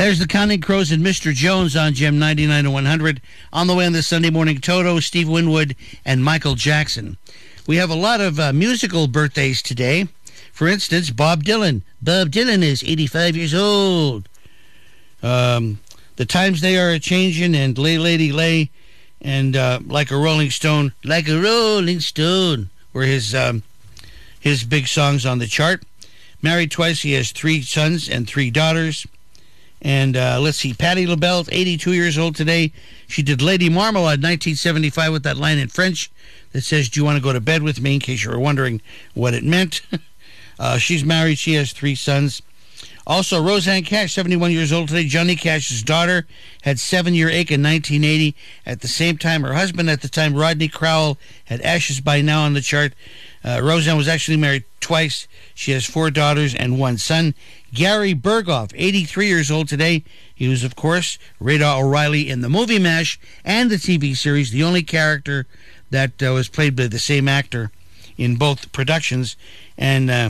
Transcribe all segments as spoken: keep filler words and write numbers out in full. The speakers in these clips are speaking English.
There's the Counting Crows and Mister Jones on Gem ninety-nine and one hundred. On the way on this Sunday morning, Toto, Steve Winwood, and Michael Jackson. We have a lot of uh, musical birthdays today. For instance, Bob Dylan. Bob Dylan is eighty-five years old. Um, the times they are a-changin', and Lay Lady Lay, and uh, Like a Rolling Stone, Like a Rolling Stone, were his, um, his big songs on the chart. Married twice, he has three sons and three daughters. And uh, let's see, Patti LaBelle, eighty-two years old today. She did Lady Marmalade in nineteen seventy-five with that line in French that says, "Do you want to go to bed with me?" in case you were wondering what it meant. uh, she's married. She has three sons. Also, Roseanne Cash, seventy-one years old today. Johnny Cash's daughter had seven-year ache in nineteen eighty. At the same time, her husband at the time, Rodney Crowell, had Ashes by Now on the chart. Uh, Roseanne was actually married twice. She has four daughters and one son. Gary Berghoff, eighty-three years old today. He was, of course, Radar O'Reilly in the movie MASH and the T V series, the only character that uh, was played by the same actor in both productions. And uh,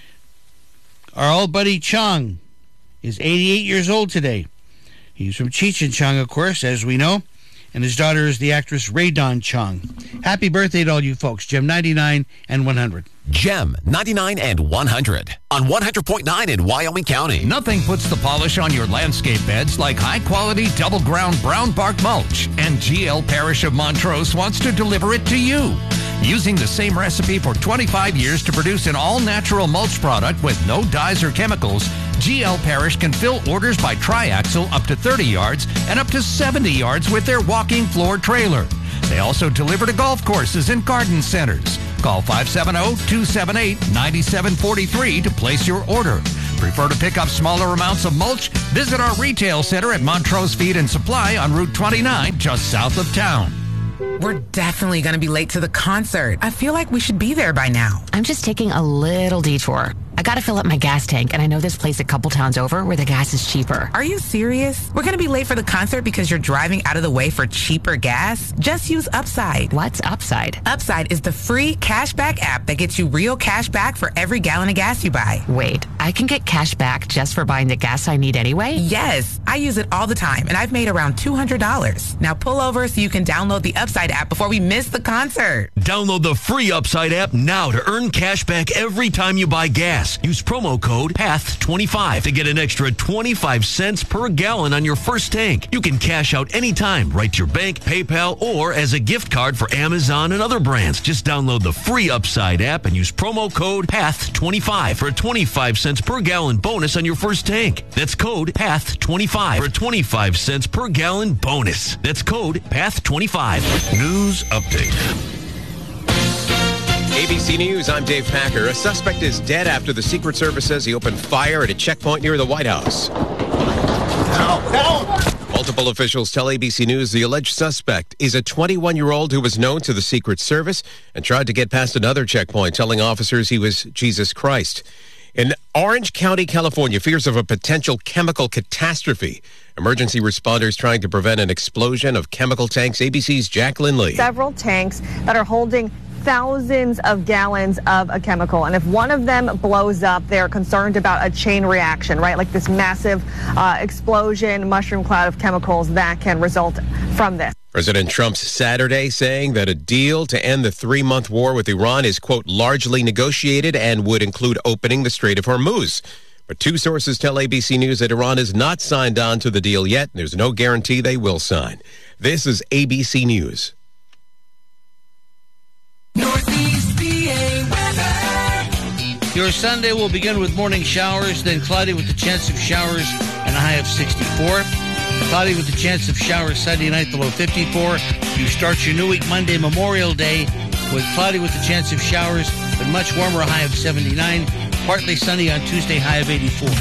our old buddy Chong is eighty-eight years old today. He's from Cheech and Chong, of course, as we know. And his daughter is the actress Rae Dawn Chong. Happy birthday to all you folks. Gem ninety-nine and one hundred. Gem ninety-nine and one hundred on one hundred point nine in Wyoming County. Nothing puts the polish on your landscape beds like high-quality double-ground brown bark mulch. And G L Parish of Montrose wants to deliver it to you. Using the same recipe for twenty-five years to produce an all-natural mulch product with no dyes or chemicals, G L Parish can fill orders by triaxle up to thirty yards and up to seventy yards with their walking floor trailer. They also deliver to golf courses and garden centers. Call five seven zero, two seven eight, nine seven four three to place your order. Prefer to pick up smaller amounts of mulch? Visit our retail center at Montrose Feed and Supply on Route twenty-nine, just south of town. We're definitely going to be late to the concert. I feel like we should be there by now. I'm just taking a little detour. I gotta fill up my gas tank, and I know this place a couple towns over where the gas is cheaper. Are you serious? We're gonna be late for the concert because you're driving out of the way for cheaper gas? Just use Upside. What's Upside? Upside is the free cashback app that gets you real cash back for every gallon of gas you buy. Wait, I can get cash back just for buying the gas I need anyway? Yes, I use it all the time, and I've made around two hundred dollars. Now pull over so you can download the Upside app before we miss the concert. Download the free Upside app now to earn cash back every time you buy gas. Use promo code P A T H twenty-five to get an extra twenty-five cents per gallon on your first tank. You can cash out anytime, right to your bank, PayPal, or as a gift card for Amazon and other brands. Just download the free Upside app and use promo code P A T H twenty-five for a twenty-five cents per gallon bonus on your first tank. That's code P A T H twenty-five for a twenty-five cents per gallon bonus. That's code P A T H twenty-five. News update. A B C News, I'm Dave Packer. A suspect is dead after the Secret Service says he opened fire at a checkpoint near the White House. Help! Help! Multiple officials tell A B C News the alleged suspect is a twenty-one-year-old who was known to the Secret Service and tried to get past another checkpoint, telling officers he was Jesus Christ. In Orange County, California, fears of a potential chemical catastrophe. Emergency responders trying to prevent an explosion of chemical tanks. A B C's Jack Lindley. Several tanks that are holding thousands of gallons of a chemical. And if one of them blows up, they're concerned about a chain reaction, right? Like this massive uh, explosion, mushroom cloud of chemicals that can result from this. President Trump's Saturday saying that a deal to end the three-month war with Iran is, quote, largely negotiated and would include opening the Strait of Hormuz. But two sources tell A B C News that Iran has not signed on to the deal yet. There's no guarantee they will sign. This is A B C News. Northeast P A weather. Your Sunday will begin with morning showers, then cloudy with the chance of showers and a high of sixty-four. Cloudy with the chance of showers Sunday night, the low fifty-four. You start your new week Monday, Memorial Day, with cloudy with the chance of showers, but much warmer, high of seventy-nine. Partly sunny on Tuesday, high of eighty-four.